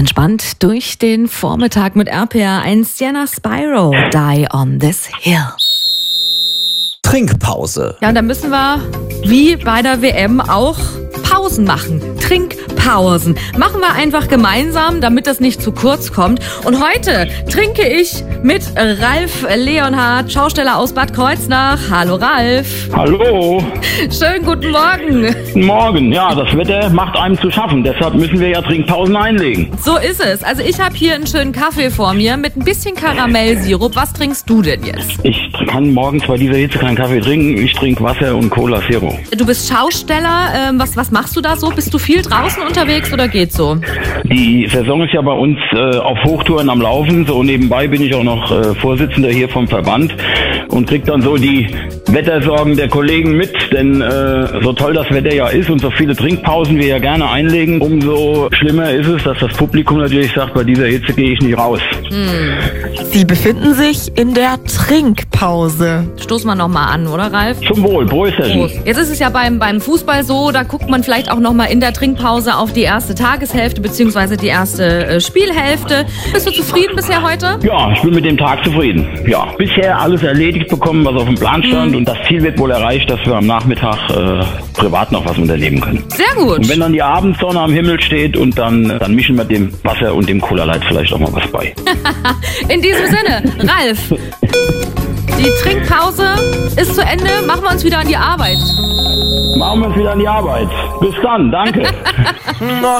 entspannt durch den Vormittag mit RPR 1. Sienna Spyro, Die on this Hill. Trinkpause. Ja, und da müssen wir, wie bei der WM, auch Pausen machen. Trinkpausen. Machen wir einfach gemeinsam, damit das nicht zu kurz kommt. Und heute trinke ich mit Ralf Leonhardt, Schausteller aus Bad Kreuznach. Hallo Ralf. Hallo. Schönen guten Morgen. Guten Morgen. Ja, das Wetter macht einem zu schaffen. Deshalb müssen wir ja Trinkpausen einlegen. So ist es. Also ich habe hier einen schönen Kaffee vor mir mit ein bisschen Karamellsirup. Was trinkst du denn jetzt? Ich kann morgens bei dieser Hitze keinen Kaffee trinken. Ich trinke Wasser und Cola Zero. Du bist Schausteller. Was machst du da so? Bist du viel draußen unterwegs oder geht's so? Die Saison ist ja bei uns auf Hochtouren am Laufen. So nebenbei bin ich auch noch Vorsitzender hier vom Verband und krieg dann so die Wettersorgen der Kollegen mit. Denn so toll das Wetter ja ist und so viele Trinkpausen wir ja gerne einlegen, umso schlimmer ist es, dass das Publikum natürlich sagt, bei dieser Hitze gehe ich nicht raus. Sie befinden sich in der Trinkpause. Stoßen wir nochmal an, oder Ralf? Zum Wohl, Prösterchen. Prost. Jetzt ist es ja beim Fußball so, da guckt man vielleicht auch nochmal in der Trinkpause auf die erste Tageshälfte bzw. die erste Spielhälfte. Bist du zufrieden bisher heute? Ja, ich bin mit dem Tag zufrieden. Ja, bisher alles erledigt bekommen, was auf dem Plan stand und das Ziel wird wohl erreicht, dass wir am Nachmittag privat noch was unternehmen können. Sehr gut. Und wenn dann die Abendsonne am Himmel steht und dann mischen wir dem Wasser und dem Cola Light vielleicht auch mal was bei. In diesem Sinne, Ralf, die Trinkpause ist zu Ende. Machen wir uns wieder an die Arbeit. Machen wir uns wieder an die Arbeit. Bis dann, danke.